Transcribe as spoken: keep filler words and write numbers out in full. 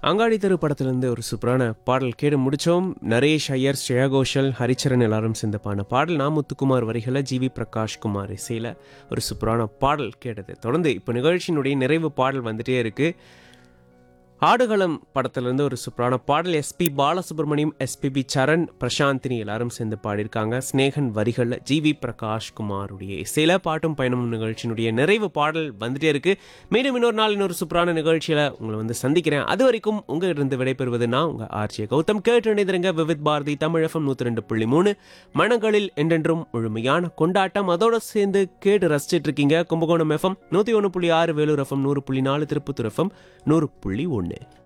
அங்காடி தெரு படத்திலிருந்து ஒரு சூப்பரான பாடல் கேட்டு முடிச்சோம். நரேஷ் ஐயர், ஸ்ரேயா கோஷல், ஹரிச்சரன் எல்லாரும் சேர்ந்து பாடின பாடல். நா முத்துக்குமார் வரிகளை, ஜி வி பிரகாஷ் குமார் இசையில் ஒரு சூப்பரான பாடல் கேட்டது. தொடர்ந்து இப்போ நிகழ்ச்சியினுடைய நிறைவு பாடல் வந்துட்டே இருக்கு. ஆடுகளம் படத்திலிருந்து ஒரு சூப்பரான பாடல். எஸ்பி பாலசுப்ரமணியம், எஸ்பிபி சரண், பிரசாந்தினி எல்லாரும் சேர்ந்து பாடியிருக்காங்க. ஸ்னேகன் வரிகளில், ஜி வி பிரகாஷ் குமாருடைய இசையில பாட்டும் பயணமும் நிகழ்ச்சியினுடைய நிறைவு பாடல் வந்துட்டே இருக்கு. மீண்டும் இன்னொரு நாள் இன்னொரு சூப்பரான நிகழ்ச்சியில் உங்களை வந்து சந்திக்கிறேன். அது வரைக்கும் உங்களிருந்து விடைபெறுவது நான் உங்கள் ஆர்ஜே கௌதம். கேட்டு இணைந்திருங்க விவித் பாரதி தமிழ் எஃப்எம் நூற்றி ரெண்டு புள்ளி மூணு. மனங்களில் என்றென்றும் முழுமையான கொண்டாட்டம். அதோட சேர்ந்து கேட்டு ரசிச்சிட்டு இருக்கீங்க கும்பகோணம் எஃப்எம் நூற்றி ஒன்று புள்ளி ஆறு, வேலூர் எஃப்எம் நூறு புள்ளி நாலு, திருப்பத்தூர் எஃப்எம் நூறு புள்ளி ஒன்று.